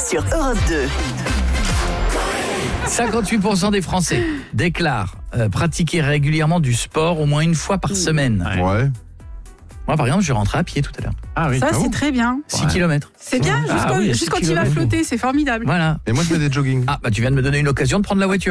sur Europe 2. 58% des Français déclarent pratiquer régulièrement du sport au moins une fois par semaine. Ouais. Moi, par exemple, je rentrais à pied tout à l'heure. Ah oui. Ça, c'est très bien. 6 km. C'est bien, juste quand il va flotter, c'est formidable. Voilà. Et moi, je fais des jogging. Ah, bah tu viens de me donner une occasion de prendre la voiture.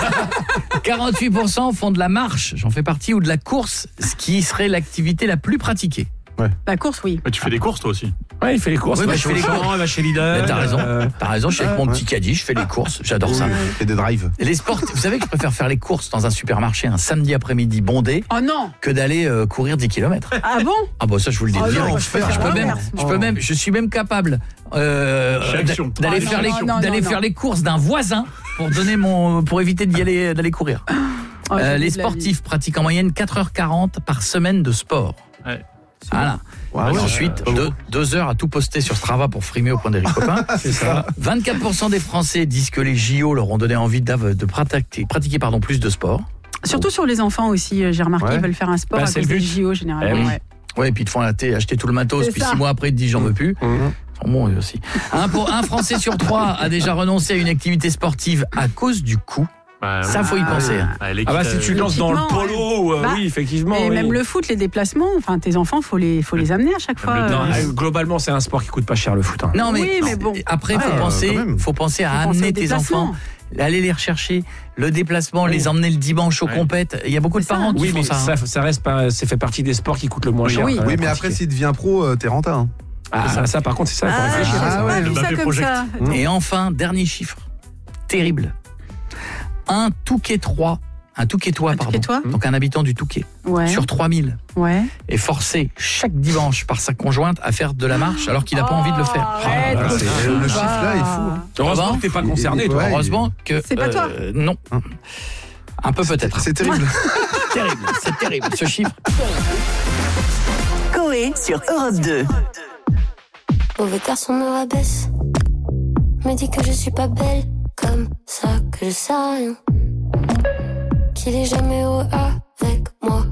48% font de la marche, j'en fais partie, ou de la course, ce qui serait l'activité la plus pratiquée. La course, oui. Mais tu fais des courses toi aussi. Ouais, il fait les courses. Oui, il va je chez fais les Auchan, courses. il va chez Lidl. Mais t'as raison, je suis avec mon petit caddie, je fais les courses, j'adore ça. Et des drives. Et les sports, vous savez que je préfère faire les courses dans un supermarché un samedi après-midi bondé Oh non. que d'aller courir 10 km. Ah bon? Ah bah ça je vous le dis Oh direct. non, Je suis même capable d'aller faire les courses d'un voisin pour éviter d'aller courir. Les sportifs pratiquent en moyenne 4h40 par semaine de sport. Ouais. Voilà. Wow, Ensuite, 2 heures à tout poster sur Strava pour frimer au point des copains. C'est ça. 24% des Français disent que les JO leur ont donné envie de pratiquer plus de sport. Surtout sur les enfants aussi, j'ai remarqué, Ouais. ils veulent faire un sport à c'est cause le des but. JO généralement. Eh oui. Ouais. Ouais, et puis ils te font acheter tout le matos, C'est puis ça. 6 mois après ils te disent j'en veux plus. Ils sont bons eux aussi. Un Français sur 3 a déjà renoncé à une activité sportive à cause du coût. Ça faut y penser. Ah bah si tu lances dans le L'équipement, polo, Bah, oui effectivement. Et oui. même le foot, les déplacements, enfin tes enfants, faut les amener à chaque fois. Non, globalement c'est un sport qui coûte pas cher le foot. Hein. Non mais, Oui, mais bon. après quand même. faut penser à Faut penser amener au tes déplacement. enfants, aller les rechercher, le déplacement, Oui. les emmener le dimanche aux Ouais. compètes. Il y a beaucoup de C'est ça. parents qui Oui font mais ça. ça reste pas, ça fait partie des sports qui coûtent le moins cher. Oui. Oui, mais après, s'il devient pro, t'es renta. Hein. ça par contre c'est ça, il faut Ah, réfléchir. j'ai à ça. pas ouais, vu le ça Mbappé comme Project. ça. Et enfin, dernier chiffre, terrible. Un Touquetois, Touquetois donc un habitant du Touquet, Ouais. sur 3000, Ouais. est forcé chaque dimanche par sa conjointe à faire de la marche alors qu'il n'a pas envie de le faire. Arrête, Ah, c'est- le chiffre là, il est fou. Heureusement Ah que t'es pas concerné toi. Ouais. Heureusement que C'est pas toi. non. Un peu peut-être. C'est terrible. C'est terrible ce chiffre. Coé sur Europe 2. Mauvais garçon me rabaisse, me dit que je suis pas belle, comme ça que je sais rien, qu'il est jamais au A,